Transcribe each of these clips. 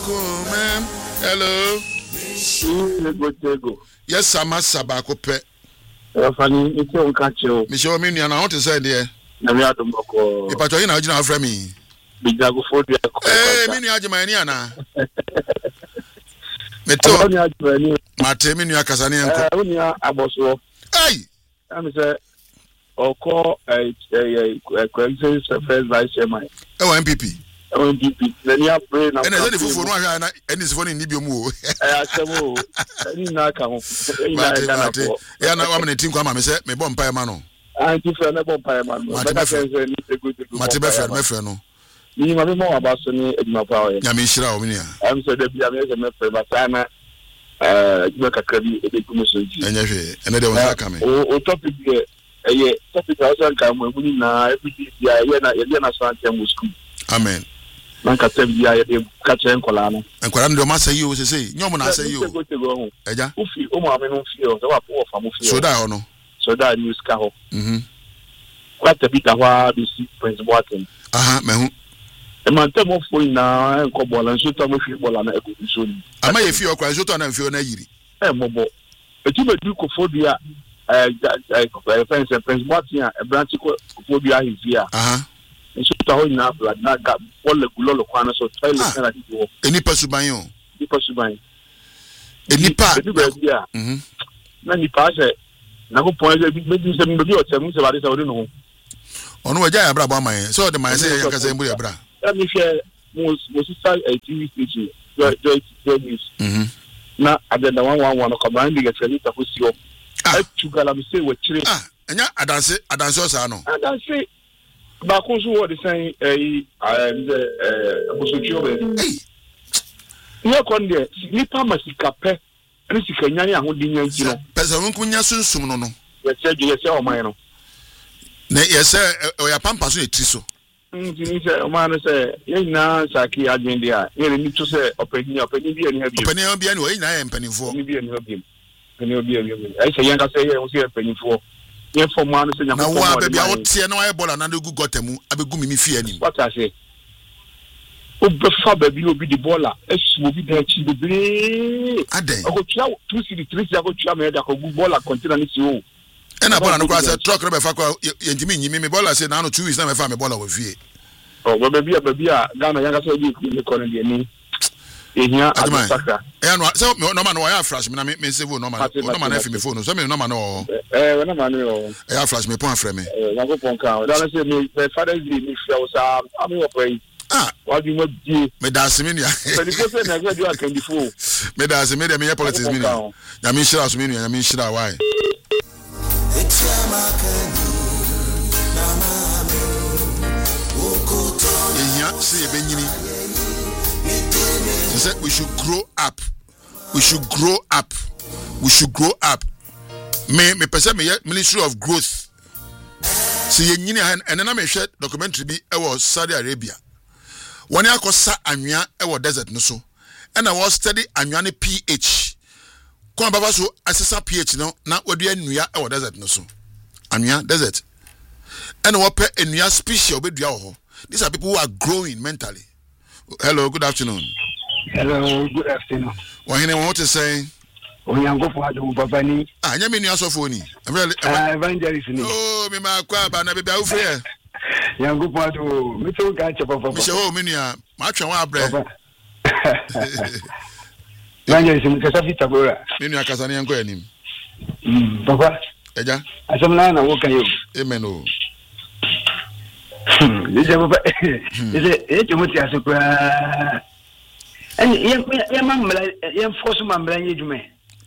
come. Hello. Yes, Sama Sabako pe. Funny, it's your catcher. Michelle Minion, I want to say, dear. If I tell you now, you know, from me. Bijago for the Minia Jamaniana. Meto, Mate Minia Casanian. Aboso. Hey! I'm saying, or call a crisis first vice chairman. Oh, MPP. MPP. Then you have brain and I said, for one, and it's funny in Nibiumu. I said, oh, yeah, now I'm in a team. Come on, me bomb pie mano. I do for another pie man. Mate, you know more about Sunny in my power. Yamishra, I'm so that you are a member of Sana. Look at Kabi, a commission. And there was coming. Oh, topic topic thousand come when we now every year, Yana Santam school. Amen. Manka Tembia, Catcher and Colana. And Colando Massa, you say, no one, I say you. Eja, Ufi, Oman, Fio, the poor from so that or no. So that news cow. Quite a bit of what you see, Prince Watson. Aha, and my term of phone now, and Cobol and Sutam with football and a good soon. I may feel quite short and feel Nagiri. And Mobo. But you may do Cophobia, Prince Watson, a branch of Cophobia is here. And so to hold up like that, all the Gulolo Quanas or toilet. Any Pasubayon. The Pasubayon. Any part. Nani pass it. Now, point maybe some video or something about it. I don't know. On what I brought my so the my say, Bra. Let me share most start a TV station. Joy. Now, I don't want to command the Felita who's your. I took a say what chili. And I dance it, I dance also. And I say, Bacon's what is saying, no conde, Nipa Masicape, and it's Kenya who didn't know. Person Kunya soon, no. Let's say, yes, or mine. Yes, sir, or your pampas with Tiso. Man say, now, Saki, I mean, you need to say, opening up any beer and have you. Penny anyway, I am penny for me and help him. I say, young, I say, I was here penny for. Yes, for man, now, baby, I would see no eyeball and another good got them. I will go me fear him. What I say. Oh, before baby will be the baller. It will be there. She will be. I go to 2 cities, 3 I go to me that good baller continue to. And I bought a truck rubber factor. You mean, you mean, baller said, now 2 weeks, never found a baller with you. Oh, well, baby, Ghana, young, I said, you couldn't get me. In here, I don't so no man, why I flash me, I say, no man, no man, if me phone, so no man, I flash me, point frame. I go pon count. Don't say me, my father give me shows. I'm your pray. What you want to me that's me. But the person I got you can be fool. Me that's me, me politics me. Ya me shira so me, ya me shira why. See Benini. He said we should grow up. We should grow up. We should grow up. Me person me Ministry of Growth. See you and then I may share documentary be was Saudi Arabia. One year kosa anwia e desert no so. And I was study anwia ne pH. Kwa baba so assessor pH no na wadu anwia e desert no so. Anwia desert. And what pe anwia species obedua ho. These are people who are growing mentally. Hello, good afternoon. Hello, good afternoon. What you saying? Oh, young go for the Babani. Ah, you mean your sophone? Evangelist. Oh, me ma kwa ba na be ba ufre. Young go for the me to catch up for. Me say oh, me nia, ma twa wa bre. Evangelist, me kasa fit tabora. Me nia kasa ne enko anim. Papa. Eja. Asam na wo kan yo. Amen oh. Ije papa. Ije Timothy asukra. And yam force mambra yejume.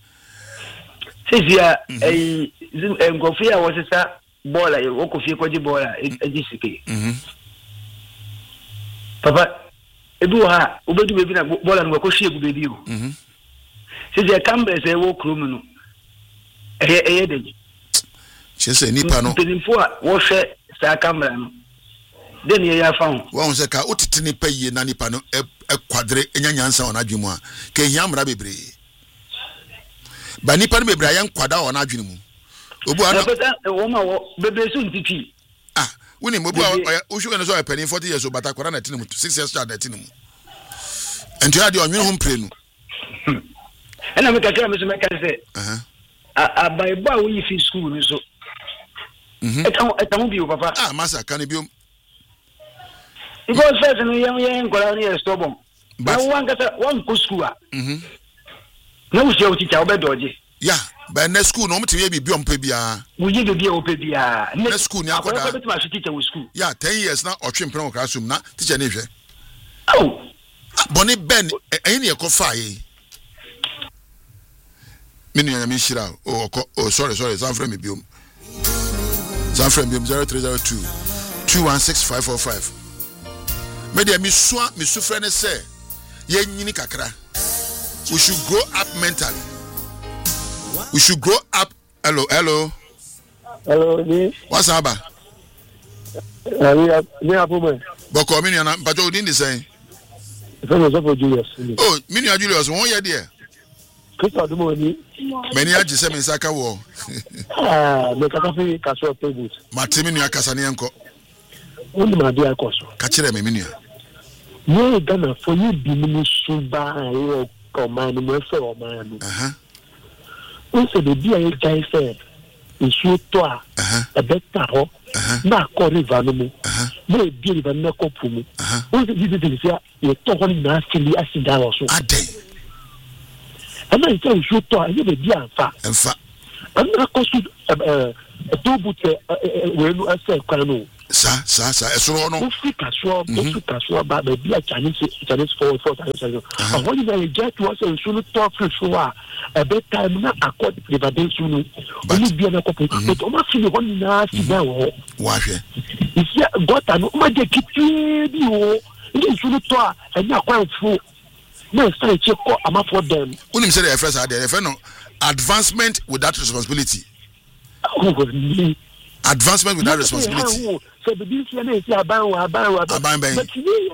Sisia ngofia wasesa bola okofie kwaji bola ejisike. Papa edu ha obedu bebi na bola no kwakohie gubebi o. Sisia kambe se wo krom no. Eye deji. Chese nipa no. Penifo a wo hwe sa kamera no. Den ye ya fa ho. Wo se ka otiti nipa yie na nipa no kwadre enya nyansa ona adwemu a ka hiamra bebre ba nipa no bebre ayan kwada ona adwenu mu obu ano wo ma wo bebre so ntiti woni mobu wo hwe no so 40 years o bata kwada na tinu mu 6 years child na tinu mu And you had your new home plane. And I'm a say, I buy boy we fi school so. It won't be papa. Ah, Master, can it be? Because first and young colonial stop. But one go school. No show teacher be dodgy. Yeah, but next school no to be beyond pebia. We need to be opebia. Next school now my teacher with school. Yeah, 10 years now or trim pro classroom na teacher never. Oh, Bonnie Ben any a coffee. Mini I mean shira. Oh sorry, San Frame Bium. San Frame Bium 0302 216 545. Media mi friend say ye nyini kakra. We should grow up mentally. We should grow up. Hello. Hello, what's up? We are women. But communion, but you didn't say. Julius. Oh, Minia Julius, 1 year dear. Christopher Dumoni. Many are just saying Saka war. The Cafe Castle Pebbles. Martiminia Casanianco. Only my dear Cosso. Catcher Minia. No, Ghana for you diminish Suba or man, Mercer or man. Also, the dear guy said, in Sutoa, a better not call Rivanumu, no dear Vanako Pumu. What did you say? You talk on nasty acid also. A day. And I tell you, Sutoa, you be dear fat. And fat. I'm not costing a double when I say, Cano. Sir, it's wrong. Africa, but maybe a Chinese for 4 times ago. And when I get was a solo talk for sure, a bedtime not according to the day soon. Only be a couple, but almost the one nasty now. Why? If you got an Omega Kitty, it's solo talk and not quite full. No, start check I'm for them. When you say the first idea, if no advancement without responsibility. Advancement without responsibility. So the business is about but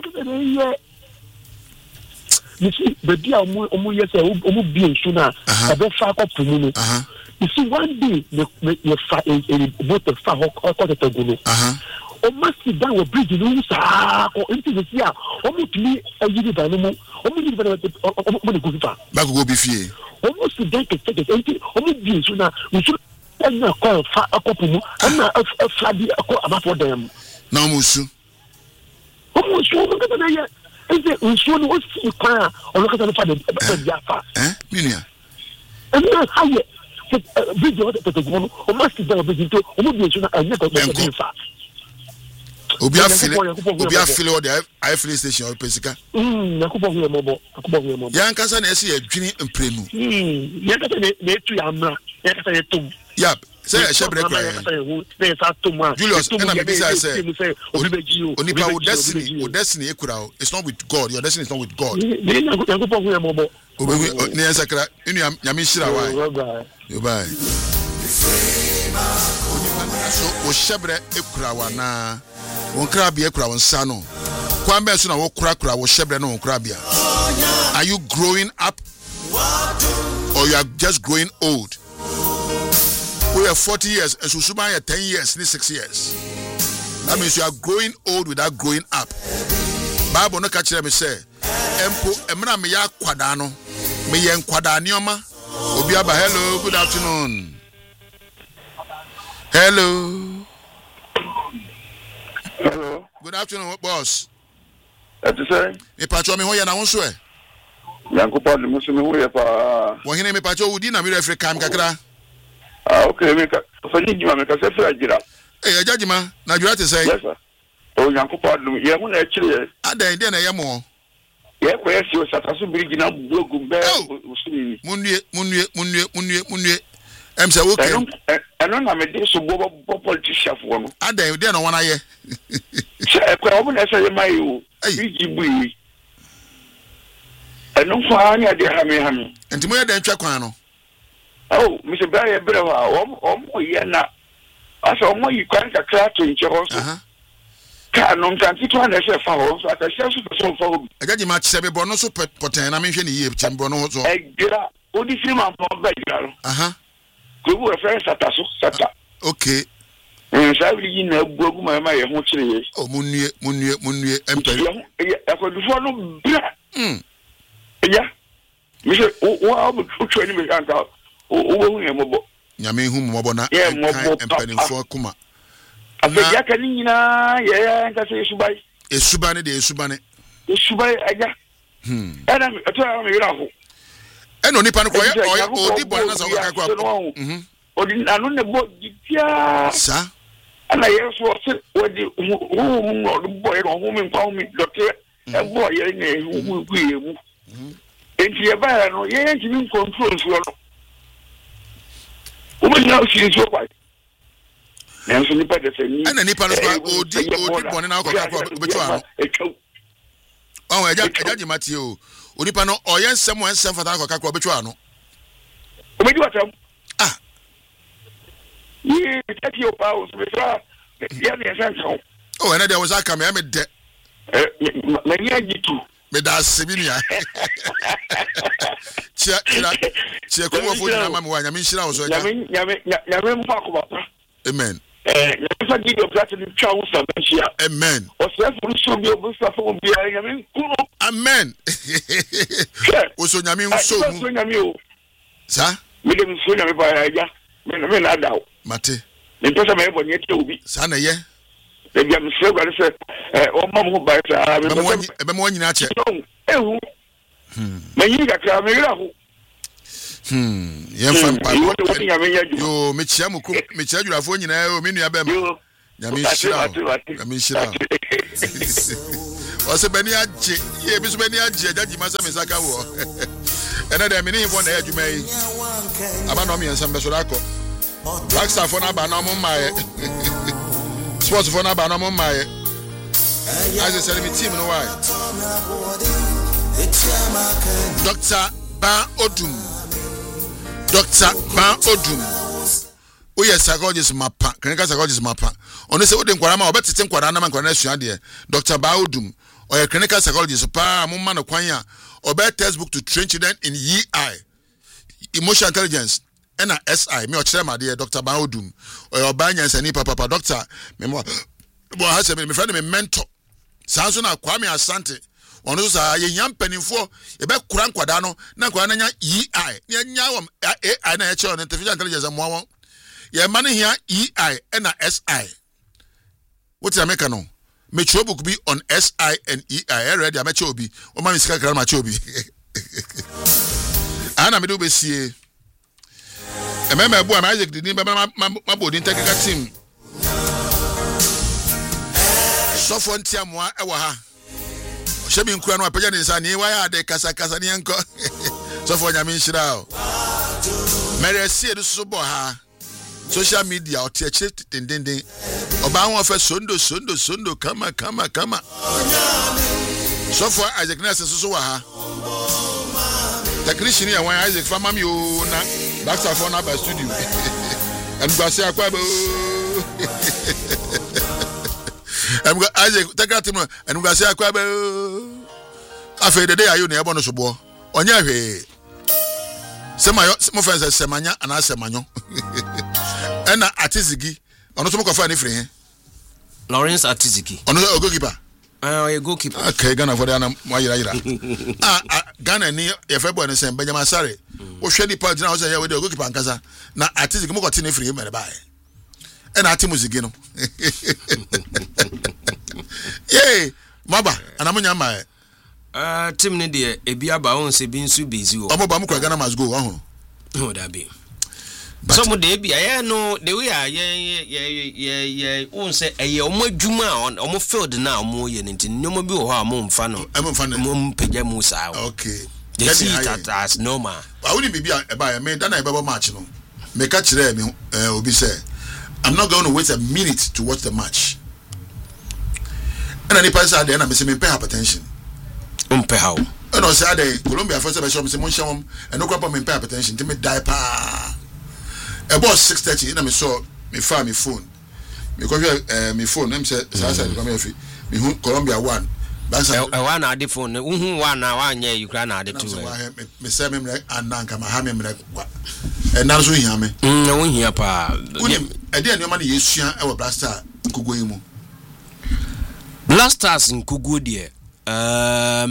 you see, the dear Omu say being sooner about far up to me. You see, one day you fight both the far or quarter to go. Almost sit down with bridge or into the sea. Almost me a unit animal, almost go be fear. Almost sit down to take it, almost being sooner. We should. I'm not called a couple. I'm not a flabby about them. No, Musu. Almost you look at the is it Musu was see car or look at the father Jaffa? Minia. And not higher video that the one or must be into Omubian and never been fat. Obia feel the I feel station or Pesica. Yankasa Nessie a dream and prenu. Yankasa. Yep, say a shepherd. Julius, and I'm busy. I say, Onipa, destiny, it's not with God. Your destiny is not with God. Sakra, Yamishira, you buy. So, Shebre Ekrawana, one crabby Ekra Sano. Kwame Suna, what cracker was Shebre no crabia. Are you growing up or you are just growing old? We are 40 years, and Susuma are 10 years, 6 years. That means you are growing old without growing up. Bible no catch them say, Empo, Emra me ya kwadano, me yen kwadanioma. Obiaba, hello, good afternoon. Hello. Hello. Good afternoon, boss. That's the same. Me patcho me hoya na wonso e. Yankupa de musu me hoya pa. Wo hene me patcho udi na me refer kam kakra. Okay, me ka fani jima me ka se fra jira. Ajajima, na jura te say. Yes sir. O Yankupa de ye hu na akire. Adan de na ye mo. Ye ko ye si o satasu bridge na blogu be usuni. Munue. Say okay. Eno na me de so bo politician fo no. Adan de na wana ye. Se e ko obu na say mai o. Bridge bui. Eno fa anya de hame. Ntimo ye de ntwa kwan no. Oh, Mr. Barry Brewa, Yena. I saw more you can't crack to each other. Can't sit one as a foul, so I can share so for I got you much 7 bonus so potent. I mentioned ye, Chambono. Only 3 months more better. Good were friends at us. Okay. And I will in a book my hotel. Oh, Munie, Emperor. I could follow. Yeah. Mister, what training me can't out? Oh, Nyame hu mo bona empani fo kuma. Afeja kani nyina ya nka se esubai. Esubane de esubane. Esubai aja. Ana ato me yira ho. Eno nipa no ko odi bo na so ka kwa. Odi anu ne bo dia. Sa. Ana yeso se odi hu bo e ro me kwa me dote e bo ye ne hu ku ye mu. Enti e ba no ye enti mi control so no. Woman now she is so quiet. And so nipa de say ni. And nipa no odi bone na akọ betu ano. Oh, eja mati o. Onipa no oye nsem fata akọ betu ano. Omeji watam. Ah. Ye take your power so betra. Ya ne sense. Oh, and there was aka me de. Na nya gitu. Me da sebinia. Chia ko fo na mama wa nyame nhira wo so ja. Nyame mfa ko baba. Amen. Nyame give your platform to chawo sabensia. Amen. O se fu so bi o sa fo bi nyame kuno. Amen. O so nyame nso mu. So nyame o. Sa? Me dem so nyame ba ya. Me na dawo. Mate. Me pesa me bo nyete obi. Sa na ye. They be am say God say o mam ho ba sa be mo nyina che. Ehu. Me yin ga kra me yira ho. Yen fan pa. Yo me chia mu ko me chia jurafo nyina o me nua be ma. Nyame shira. Nyame shira. O se bani agye, ye bi so bani agye jaji masa me saka wo. Ena de me ni fo na adwuma yi. Aba no me ensam be so akọ. Blackstar for na ba na mo maye. Sports for na ba na mo maye. As I said me team no why. Dr. Ba Odum. Oh yes, psychologist mapa. Clinical psychologist mapa. Ono se ode nkwara ma obetete nkwara na nkwara na sua de. Dr. Ba Odum. Or clinical psychologist pa mo ma no kwan a obet textbook to train children in EI. Emotional intelligence. Ena SI me o kire ma de Dr. Ba Odum. Or oba nyansani papa doctor me mo ha se me friend me mentor. Sanso na Kwame Asante. Ono so sa ye nyam panimfo e be kura nkwada no na nkwada na nya EI nya wom AI na ye artificial intelligence mo won ye man here EI na SI what you make no me book be on SI and EI ready am che obi o ma misika kra ma che obi ana me do be sie e me bu am Isaac didin be ma body technical team so for ntiamoa e wo ha shebi nkura no apagya ne nsa ne wa ya de kasa ne enko so for nyame nhira o mere sie do so bo ha social media o tie chire dendenden oba ho fa sondo kama so for Isaac Ness so wa ha technician ya wan Isaac fa mami o na Blackstar for na ba studio and gbase akwa bo I'm go Isaac take that him and go say akwa afa de dey ayo na ebo no sobo onya hwe semayo mo fense semanya ana semanyo ena atizigi ono so mo kofa ni free Lawrence Atizigi ono goalkeeper a goalkeeper okay Ghana for na mo yira Ghana ni e fe bo ne sem Benjamin Sare wo hwe ni pa dina wo say ya we de goalkeeper nkasa na Atizigi mo ko ti ni free mere bae ena atimuzigi no yeah maba anamunya ma team ne de ebia ba won se bi nsu busy o omo ba mu kwa Ghana must go ahun no da be so mo de ebia ye no the way ye won se eye omo adwuma omo field na omo ye nti nyomo bi wo ha omo mfa no mo mpagya mu sa okay they see it as normal I wouldn't be e ba me dan na e ba match no me ka kire me obi say I'm not going to wait a minute to watch the match. And any person out there, I'm saying, pay hypertension. Pay how? And I said, Colombia first of all, I'm saying, and no crap on me pay hypertension. To me, diaper. About 6:30, and I saw me find my phone. Because my phone, I'm saying, I said, me Colombia one. That's a one at the phone. One now, one year you can add it to me. Say me and Nanka, my hammy, and now so hear me. No, here, pa. I didn't know money is our Blackstar Kuguimu. Blasters in Kugu dear. Me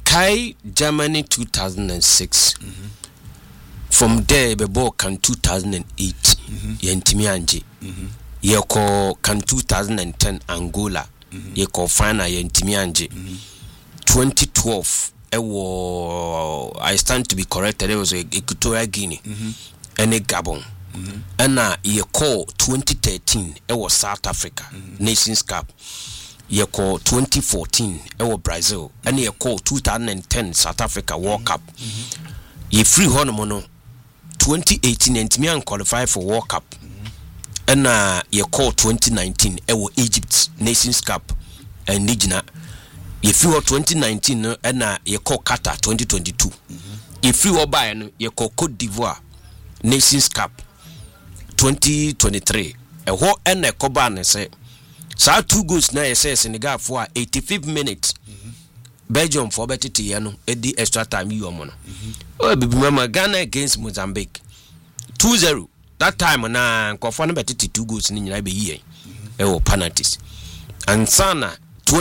Kai Germany 2006. From there be ball can 2008 yentimi anje. Yeko can 2010 Angola. Yeko final yentimi anje. 2012 I stand to be corrected, there was Equatorial Guinea and a Gabon. And you call 2013 it was South Africa Nations Cup. You call 2014 it was Brazil. And you call 2010 South Africa World Cup. You free Honomono 2018 and me qualify for World Cup. And you call 2019 it was Egypt Nations Cup and Nigina. If you were 2019 and you call Qatar 2022. If you were buying you call Cote d'Ivoire Nations Cup 2023. A what and a Coban say. So 2 goals now say Senegal for 85th minute. Belgium for better Tiano at the extra time you are mono. Oh, remember Ghana against Mozambique 2-0. That time na Kofana better 2 goals in the year. Oh, penalties. And Sana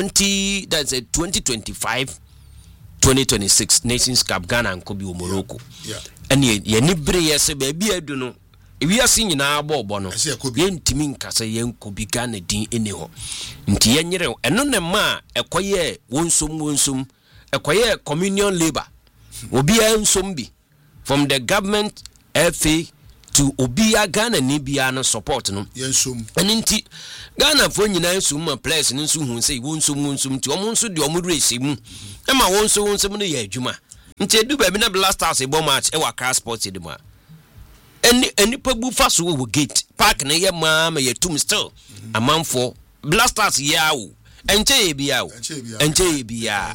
2025 2026 Nations Cup Ghana and Kobe Morocco. Yeah. And ye nibre yes baby I don't know. If we are seeing na bobo no. Yen timin kasa yen Kobe Ghana din eni ho. Nti yen yere eno ne ma ekoye wonsum ekoye communion labor. Obi ensom bi from the government FA to Obia Ghana ni bia no support no. Yensum. Nti Ghana fo nyina ensum ma players no nso hu say wonsum ti omo nso de omo race mu. E ma wonsum no ye adwuma. Nti edu ba bi na Blasters e bo match e wa Accra Sports e dem a. Any pebu faso wo gate park na ye ma ye tum still. Amanfo Blasters yawo. Enche biawo. Enche bia.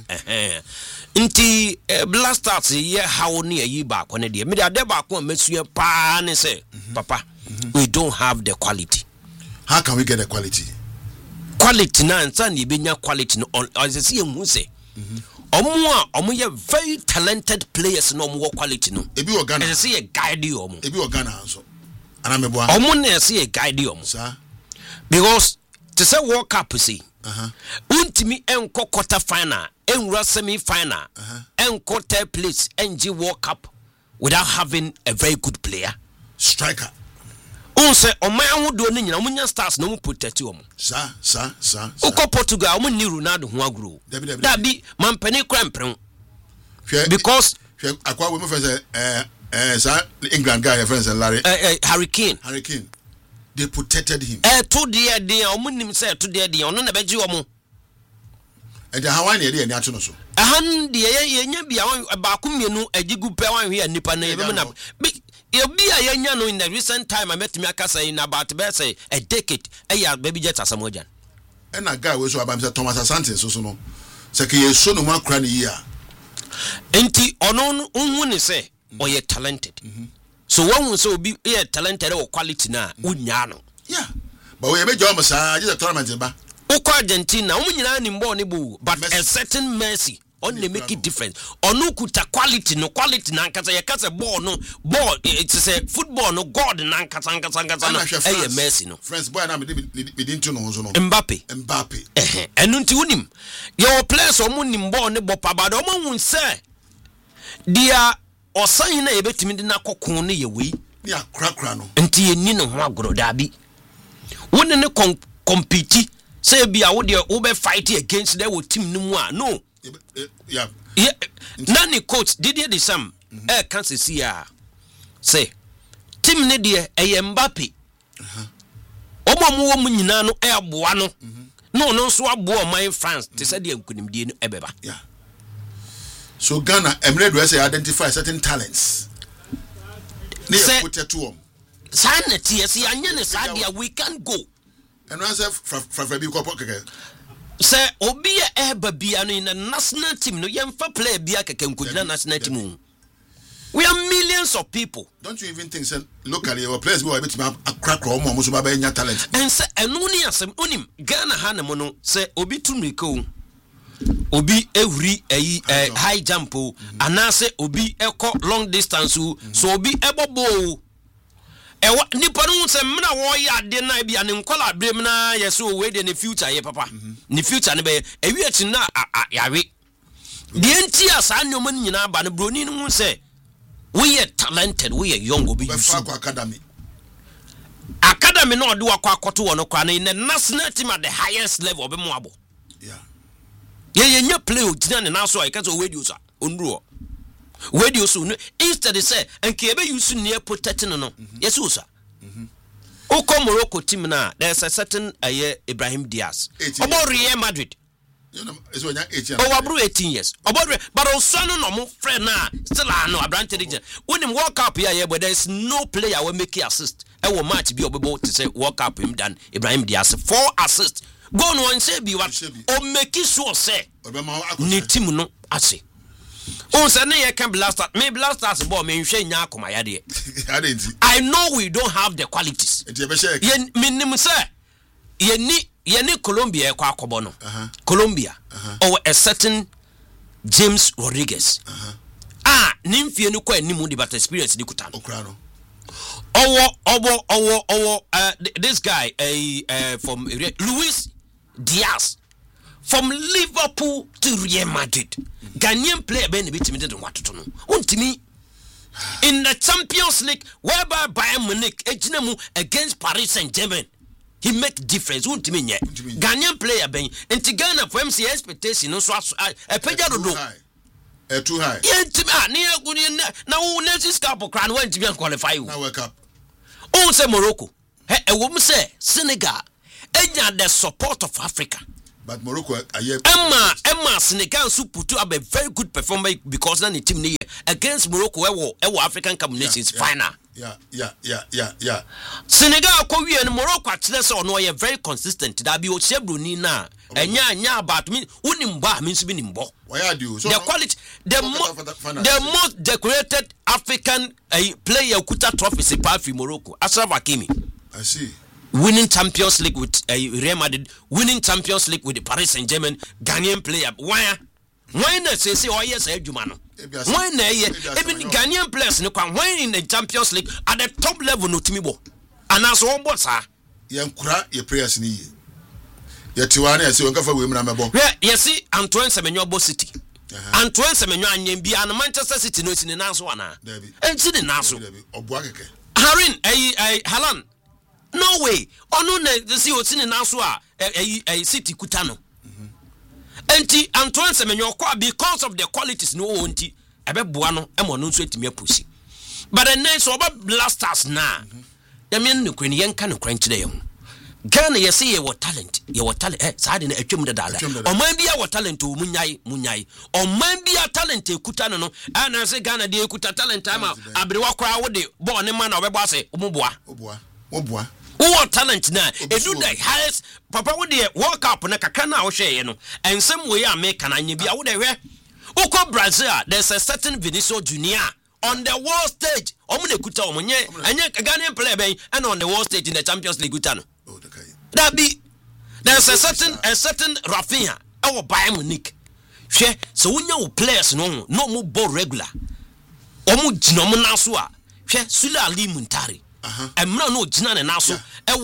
Nti Blasters ye hawo ne yi ba ko ne de. Me de ade ba ko mesua pa ne say papa we don't have the quality. How can we get the quality? Quality na nsa na ibenya quality no say hu say. Omo ye very talented players no omo quality no. Ebi wo Ghana. Say ye guide omo. Ebi wo Ghana so. Ana meboa. Omo na say ye guide omo. Sir. Because to say World Cup see. Untimi enko quarter final, enra semi final, enko third place, NG World Cup without having a very good player. Striker. Unse oman wo do ni nyina munya stars no mu protect omo. Sir. Uko Portugal omo ni Ronaldo ho agro. Dabi mampani krempren. Because akwa we friends England guy friends Larry Harry Kane. They protected him. To the omo nim say to the ono na beji omo. And the Hawaiian area ni atuno so. Han de ye nya bia ba ko mienu agigu pe wan hwe nipa na ye be na. You be a young in the recent time I met me in about say a decade. Baby jet as a mojan. And a guy was about Thomas Asante, so no. Saki so no more cranny year. Enti onon unwuni say or ye talented. So one will so be talented or quality na unyano. Yeah. But we made your massa, just a tournament ba. Uko Argentina, but a certain mercy. Only make it different. Onu kuta quality no na nkasa ye kasa ball it's a football no god na nkasa no eh Messi no friends boy na me didn't know so no Mbappe enu nti unim your players omunim ball ne bopa ba do omun say dia osan na ye betimi de na kokon ne ye wei ni akrakra no nti ye ni no ho agoro dabi woni ne compete say bia wo de wo be fight against the team no a no. Yeah. Nani coach Didier Deschamps can't see say team ne de Mbappe omo mu nyina no aboa no no so aboa my France te say de nkunimdie no ebeba. Yeah. So Ghana emre do say identify certain talents ne ye put to them sanity yes anya ne sadia we can go and answer fra bi ko pokeke. Say obi e babia no in the national team no yemfa player bia keke nkujina national team. We are millions of people. Don't you even think say locally our players go bit a crack omo so ba nya talent. And say enu ni asem onim Ghana ha ne mo no say obi tumiko obi ehuri high jump anase obi eko long distance so obi ebobo nipa no se mna wo ya de na bia ne nkola brem na yeso we de ne future ye papa ne future ne be ewiachi na yawe the entire san no man nyina ba no broni no say we are talented, we are young obi you academy no do akwa akoto wono kwa na in the national team at the highest level be mo abo ye nya play o tina ne na so I ka so radio sa onruo radio so instead say enke ebe use near protecting no yes o sa Oko Morocco team na there's a certain Ibrahim Diaz about Real Madrid. It's when you're 18. Oh, about 18 years. About but also no more friend now. Still I know Abraham. When him walk up here, but there's no player will make you assist. I will match be able to say walk up him than Ibrahim Diaz 4 assists. Go on and say be what or make it sure say. Ni team no ase. Oh, say na can blast that. Me blast us ball me hwe nya akoma ya de. I know we don't have the qualities. Ye minimum say ye ni Colombia kwa akobo no. Colombia or a certain James Rodriguez. Nimfie no kwa animu de but experience ni kuta no. This guy from Luis Diaz from Liverpool to Real Madrid. Ghanaian player ben bit me didn't want to know. Untimi in the Champions League whereby Bayern Munich ejinamu against Paris Saint-Germain. He make difference. Untimi nye. Ghanaian player ben enti Ghana for MC expectation no so a peja do. Too high. Yeah, na wo Nancy's Cup kran when to be qualify. Now wake up. Oh say Morocco. A woman say Senegal. Enya the support of Africa. But Morocco, Emma Senegal so put up a very good performance because then the team against Morocco, African Cup nations final. Yeah. Senegal, Korea, and Morocco, or no, are very consistent. That be Ochebruni now. And nya about me, Unimba means to be nimbo. Why are you? The quality, the most decorated African player Kuta trophies apart from Morocco, Ashraf Hakimi. I see. Winning Champions League with Real Madrid, winning Champions League with the Paris Saint-Germain, Ghanaian player. Why not say oh yes, Jumano? Why not? Even Ghanaian players no can win in the Champions League at the top level no timibo. And as one boss ah. Yankura your prayers ni. Ya Tiwane say wonka fa we mu na mebo. You see Antoine Semenyo Bo City. Antoine Semenyo anyem and Manchester City no sin na so ana. And sin na so. Oboa keke. Harin Haaland. No way. Ono na see otini na so a City kutano. Enti Antoine Semenyo kwa because of the qualities no onti ebe boa no emo no nso etimi apusi. But the next oba blasters na. Yamien no kwani yenka no kran kire yem. Ghana yesi ye what talent. Ye what talent saade na atwem de dala. Oman bia what talent o munyai. Oman bia talent ekutano no. Ana se Ghana de ekuta talent ama abrewa kwa wo de bo ne man na obebo ase omoboa. Who talent na edu the highest papa wo de World Cup na kakra na wo hwe no ensem we ya make na anya bia wo de hwe uko Brazil there's a certain Vinicius Junior on the world stage omo na kuta omo nye anya Ghanaian player ben and on the world stage in the Champions League kuta no that be there's a certain Rafinha our Bayern Munich hwe so wonya wo players no mo ball regular omo gina omo na so a hwe Sule Ali Muntari Emra no gina ne naso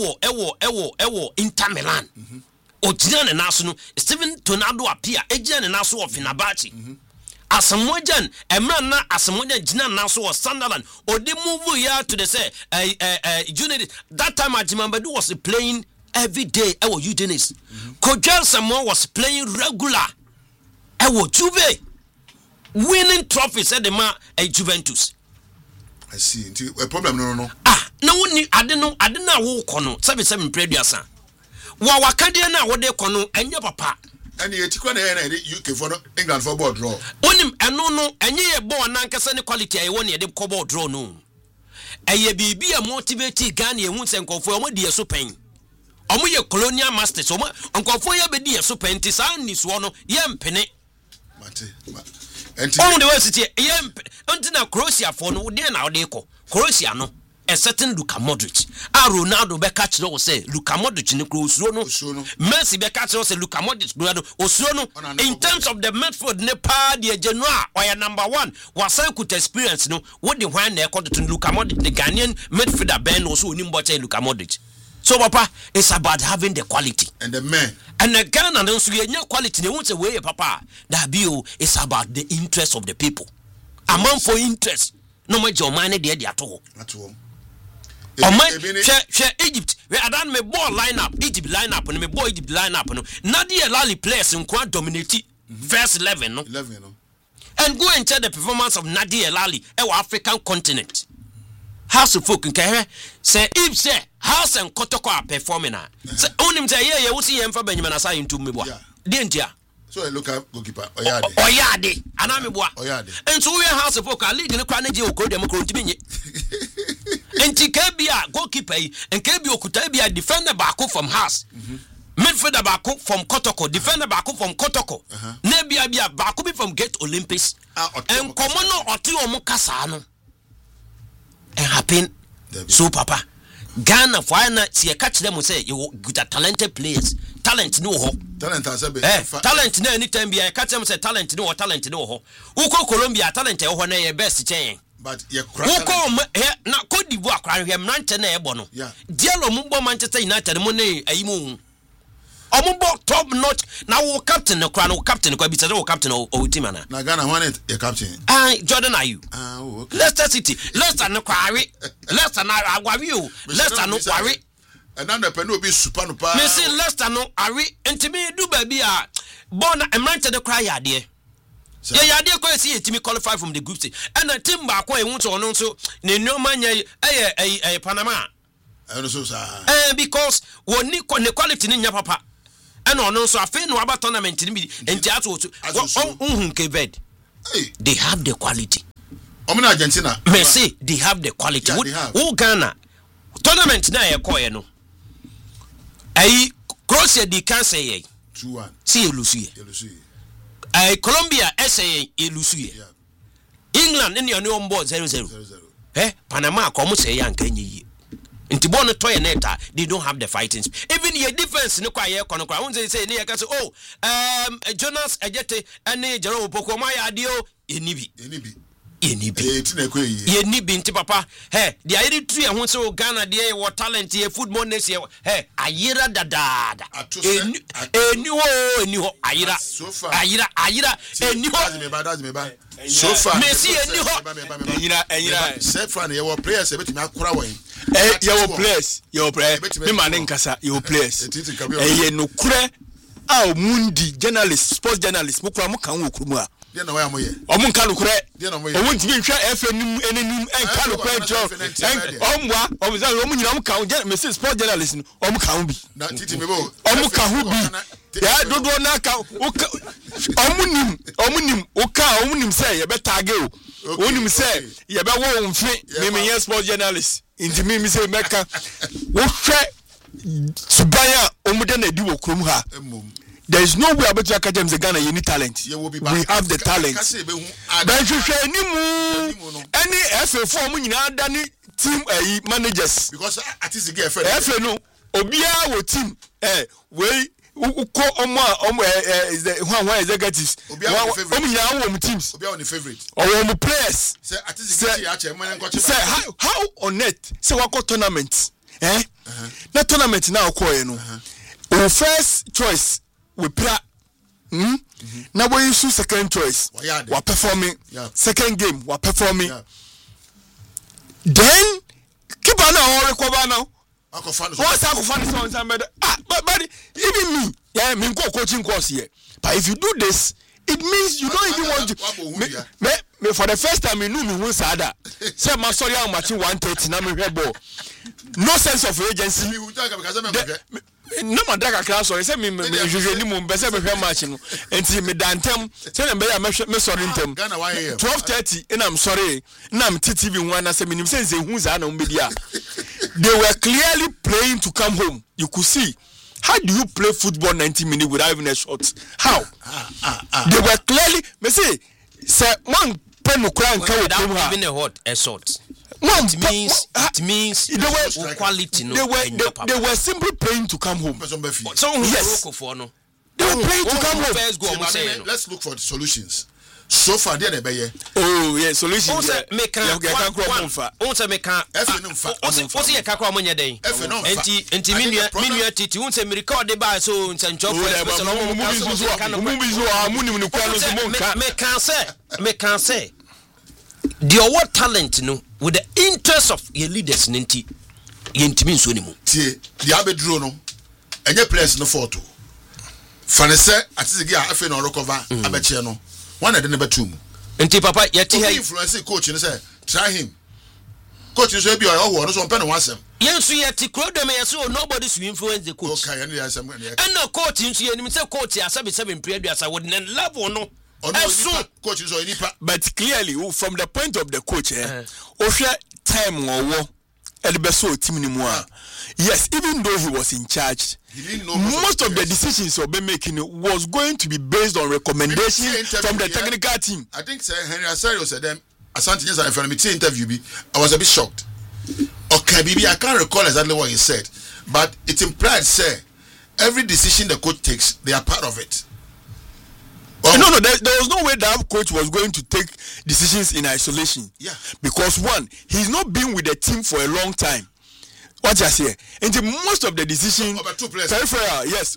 ewo Inter Milan. O gina ne naso no Steven Tonado appear egina ne naso of Fenerbahce. Asamojan emra na Asamojan gina naso of Sunderland. O dey move here to the say United. That time Ajimambadu was playing every day ewo Udinese. Kojal Samoa was playing regular ewo Juve. Winning trophies at the man Juventus. I see. A problem no. No ni ade na wo kono 77 preduasa. Wa wakade na wo de kono enye papa. Ani etikwa na na UK for England for ball draw. Onim eno no enye ye ball na nkasa ne quality aye wo ne de ko ball draw no. Eye bibi a motivate Ghana ehun se nkofo o mo de so pen. O mo ye colonial masters o mo nkofo ye be de so pen ti sa ni so no ye mpene. Mate. On the West ye until na Croatia for no de na o de ko. Croatia no a certain Luka Modric. Ronaldo be catch no say Luka Modric ni Croatia no. Messi be catch no say Luka Modric no. In terms of the midfield ne pa the general or your number 1 was I could experience no what the when they called to Luka Modric the Ghanaian midfielder Ben also nimbo che Luka Modric. So papa, it's about having the quality. And the men. And again, and then so you quality. They won't say way, papa. That bill is about the interest of the people. Amount for interest. No matter your money, they at all. At all. Egypt. I done me ball lineup. Egypt lineup and me boy Egypt lineup. No, Nadia Lali players in quite dominate first 11. No, 11. No. And go and check the performance of Nadia Lali, our African continent. House of folk can say if say House and Kotoko are performing. Say only say yeah, we see him for Benjamin Asai into me. Danger. So I look at goalkeeper Oyade. Anami Oyade. And so we are House of folk are leading the Kranji Oko Democrat. And Tikabia goalkeeper and Kebi Okutabia defender Baku from House. Midfielder Baku from Kotoko, defender Baku from Kotoko. Nebia Baku from Gate Olympics. And Komono Otio Mukasano. And happen. So papa, Ghana for na see catch them say you got talented players. Talent no ho. Talent has a talent no anytime be catch them say talent no ho. Uko Colombia talent e ho na your best chain. But you uko na Cote d'Ivoire kran hwem nante na ebo no. Diallo mumbo Manchester United mo ne ayimu. Omumbo top notch na wo captain no kran wo captain ko bi say wo captain o team ana. Na Ghana one it your captain. Jordan Ayew. Okay. Leicester City. Leicester no kwari. Leicester na agwawi o. Leicester no kwari. And then the pen will be super no pa. Me say Leicester no ari ntimi du ba bi a born Emrante the cry ade. Yeah, yade ko see etimi qualify from the group stage. And the team ba ko e won so no so ne nyoma nya Panama. So sir. Because woni ne quality ni nya papa. And on so afi no aba tournament ni bi enti ato unhun Keved. They have the quality. Argentina. Me say they have the quality. Who Ghana tournament na ye koye no. Croatia di can say 2-1. See Lucia. Colombia say Lucia. England in your new on board 0-0. Panama come say yan kanyi. Inti bono toy neta, they don't have the fighting. Even your defense no kwa kono kwa. Won't say near can say Jonas Ejete and Jerome Poko my adio enibi. Yenibi nti papa. The idea tree and once so Ghana there what talent here football next year. Ayira dadada. Eniho ayira. Ayira eniho. So far. Messi eniho. Ayira. Say fan your players ebet me akura wen. Your players. Me manen kasa your players. No kure a mundi journalist, sports journalist mo kura mo kan wo kurumu a. Dia na wa mo ye. Omun kan kure. Dia na mo ye. Omun timi hwa FNM enenim en kan kure jo. Omwa, omza omun nyina mo kan Messi sports journalist no. Omun kan bi. Na titi me bo. Omun kan hu bi. Ya dodo na kan omunim omunim say ye be tag o. Onim say ye be wo mfe me yes sports journalist. Inti me say meka wo hwe subaya omude na di wo krom ha. There is no way about to James Ghana you need talent. We have the talent. But any FA form any team managers because at least get FA no obia wo team we uko is the one executives teams obia on the favorite or players say at least say how on it say wako tournament na tournament now call no our first choice we pra now we use second choice we performing second game we performing then keep on our recover now what's our fun somebody but even me me go coaching course here but if you do this it means you don't even want to me for the first time you knew me win sada say my sorry I'm matching 130 na me head ball no sense of urgency no madaka class so say me usually mo be say me hwe match no enti me dantem say na me sorry ntem 12:30 and I'm sorry na I'm TV one na say me nim say hu za na umbedia they were clearly playing to come home. You could see how do you play football 90 minutes without even a shot? How? They were clearly me say one pen no cry and without even a shot. It means they were quality. No, they were simply playing to come home. So yes, they were playing to come home. Let's look for the solutions. so far there na be oh yeah solution me can also ye kakra mo nyeden enti minua titi won say me record by so nsancho me can say the award talent no with the interest of your leaders nti yentimi nso ni mu tie the abedro no enye players no photo fanese atizigi a afi no recover abeche no one na de ne betum nti papa yeti he influence coach ni say try him coach so bi o wo no so mpɛ no wasem yensu yeti krodom yeso nobody to influence the coach okay and yasem and no coach nsu yenim say coach asabe 7 period asa would then level no coach so nipa but clearly from the point of the coach ohwe time wo Elbeso team ni mu yes even though he was in charge most of the decisions he was making was going to be based on recommendations from the technical team. I think Henry Asario said them Asante Nyesa in front of me interview I was a bit shocked. Okay baby I can't recall exactly what he said but it implied say every decision the coach takes they are part of it. No, there was no way that coach was going to take decisions in isolation. Yeah. Because one, he's not been with the team for a long time. What you say? And most of the decisions, peripheral, yes,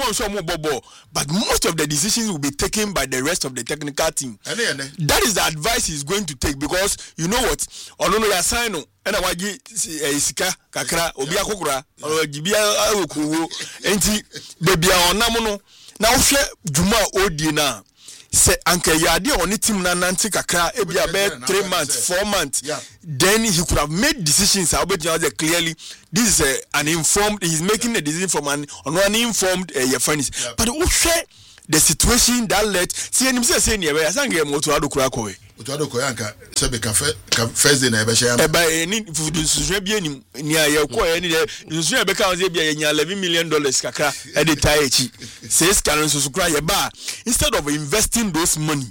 but most of the decisions will be taken by the rest of the technical team. That is the advice he's going to take because you know what? Onono ya sign and awaji isika kakra obia kokura or gibia okuwo enti bebia onamono na wo djuma odi na se anka yade on team na nanti kakra e bia be 3 months 4 months then he could have made decisions about clearly this is he's making a decision from an uninformed friends but wo the situation that led see him say near I sang him to adokura kowe anka sebe ka first day na ebe share eba ni fudu susu bia ni aye ko ye ni susu ebe ka ze bia ye nya $11 million kakra e dey tie echi says can susu kra ye ba instead of investing those money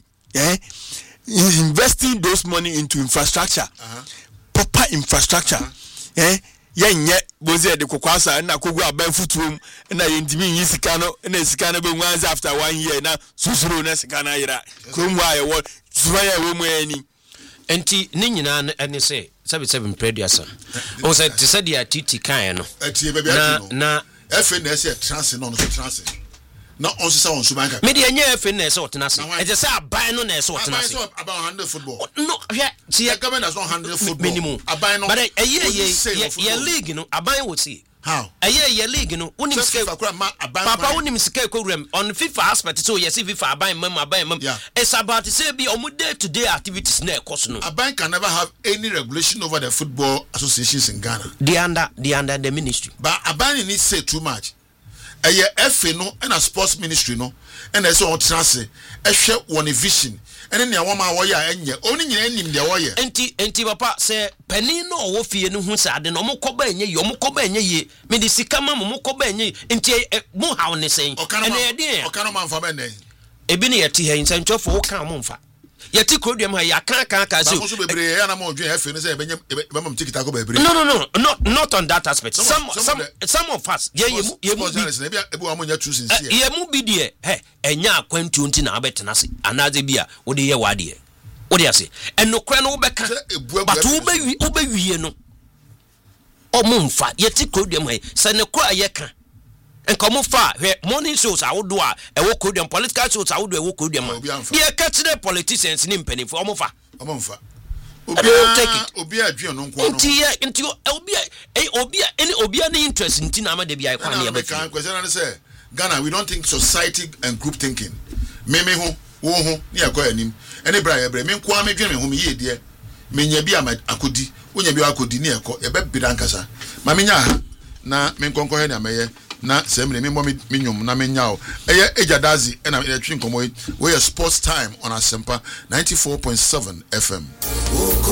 investing those money into infrastructure proper infrastructure yenye boze de kokwasa na kogu aban futuom na yendimi yin sika no na sika no be nwanze after 1 year na susuro na sika na yira komu aye wo suya wo mu ani enti ni nyina ene se 77 preduasa o se te se dia titi kan no na efe na se trance no trance na on se on subanka me de nya efe na se otenase e je se aban no na se otenase about handle football no the government does not handle football minimum aban no but ye league no aban wo see how ye league no unim sika papa unim sika ko on FIFA aspect so yes FIFA aban it's about to say be on day to day activities na course no aban can never have any regulation over the football associations in Ghana they under the ministry but aban needs say too much FA no and a sports ministry no and I saw on trance ehwe one vision and then woma wo ya enye oni nyina enim de wo ye enti papa se pani no wo fie no hu sa de no mo koba enye ye mo koba enye ye me de sika ma mo koba enye enti mo hawo ne sen ene ye de o kan ma mfa be ne ebi ne yeti he nsantwofo wo kan mo mfa yeti krodum ha ya kan so so bebre ya na mo dwen FA no se benye be mam tikita ko bebre no not on that aspect some of us ye mu ebi wa mo nya true sincere ye mu bi de enya akwantu nti na abetena se anaze bia wo de ye wade wo de ase enokra no wo beka but wo be wie no o mo mfa yeti krodum ha se ne kra ye kan enkomo fa morning shows awodo a ewo krodum political shows awodo ewo krodum ye catch the politicians ni mpanifo o mo fa obi adwen no nko no nti obi any interest nti na amade bia kwa na ye kan question na say Ghana we don't think society and group thinking me ho wo ho ni akwa anim ene bra ye bra me nko amedwen me ho me ye de me nya bi akodi wonya bi akodi ni ekọ ye be bida nkasa ma me nya ha na me nkonko he na meye na semre me mo me nyum na me nya o eye ejadazi e na e twi nkomo we sports time on Asempa 94.7 FM